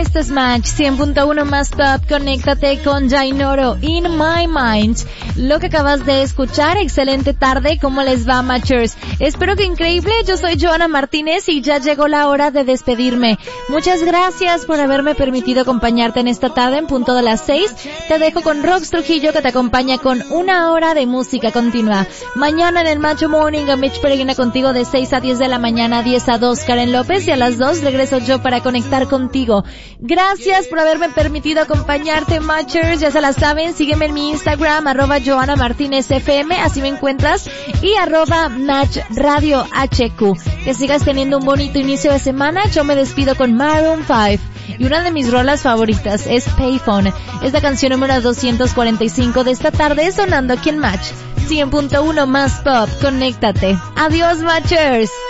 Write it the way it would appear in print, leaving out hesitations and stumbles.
Esto es Match 100.1 más Pop. Conéctate con Jainoro, In My Mind. Lo que acabas de escuchar, excelente tarde. ¿Cómo les va, Matchers? Espero que increíble. Yo soy Joana Martínez y ya llegó la hora de despedirme. Muchas gracias por haberme permitido acompañarte en esta tarde en punto de las 6. Te dejo con Rox Trujillo, que te acompaña con una hora de música continua. Mañana en el Macho Morning, a Mitch Peregrina contigo de 6 a 10 de la mañana, 10 a 2 Karen López, y a las 2 regreso yo para conectar contigo. Gracias por haberme permitido acompañarte, Matchers. Ya se la saben, sígueme en mi Instagram, @JoanaMartinezFM, así me encuentras, y @MatchRadioHQ. Que sigas teniendo un bonito inicio de semana. Yo me despido con Maroon 5. Y una de mis rolas favoritas es Payphone. Es la canción número 245 de esta tarde, sonando aquí en Match 100.1 más Pop. Conéctate. Adiós, Matchers.